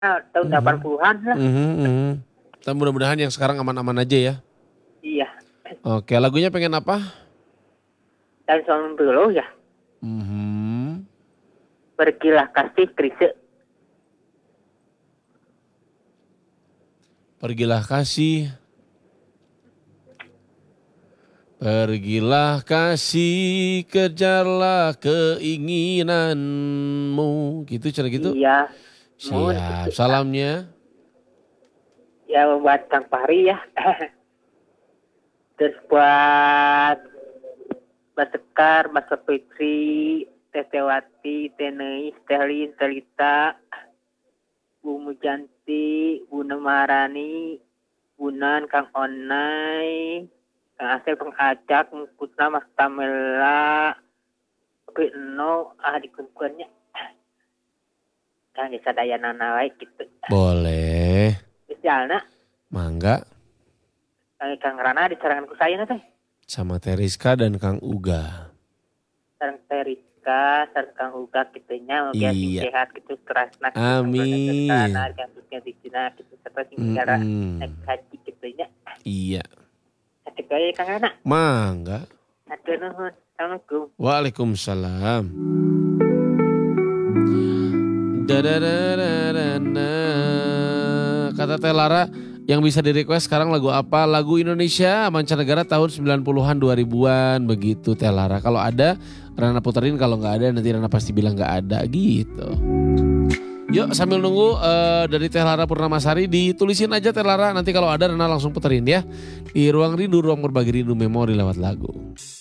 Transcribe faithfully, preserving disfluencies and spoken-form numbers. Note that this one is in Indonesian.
tahun Mhm. delapan puluhan lah. Mhm mhm. Dan mudah-mudahan yang sekarang aman-aman aja ya. Iya. Oke, lagunya pengen apa? Dan suami dulu ya. Mhm. Pergilah kasih Krisye. Pergilah kasih. Pergilah kasih, kejarlah keinginanmu. Gitu, cara gitu? Iya. Mohon Siap, gitu. salamnya? Ya buat Kang Fahri ya. Terus buat Mbak Sekar, Mbak Fitri, Tetewati, Teneis, Telin, Telita, Bu Mujanti, Bu Maharani, Bunan, Kang Onai, Kang Asep, Kang Acak, Kusna, Mas Tamela, Tapi no, ah dikumpulnya. Kang Desa Daya Nana wae gitu. Boleh. Misalnya, Mangga. Kang Kang Rana dicarangan ku saya teh. Sama Teriska dan Kang Uga. Sareng Terika, sareng Kang Uga kitunya, biar sing Iya. sehat gitu, terasna gitu, Amin. karena kasusnya di Cina gitu, serta sing negara naik Mhm. haji kitunya. Iya. Sakit wae Kang Rana. Mangga. Hatur nuhun. Assalamualaikum. Waalaikumsalam. Dadadadadana. Kata Teh Lara, yang bisa di-request sekarang lagu apa? Lagu Indonesia mancanegara tahun sembilan puluhan dua ribuan begitu Teh Lara. Kalau ada Rana puterin, kalau nggak ada nanti Rana pasti bilang nggak ada gitu. Yuk sambil nunggu uh, dari Teh Lara Purnamasari ditulisin aja Teh Lara, nanti kalau ada Rana langsung puterin ya. Di Ruang Rindu, ruang berbagi rindu memori lewat lagu.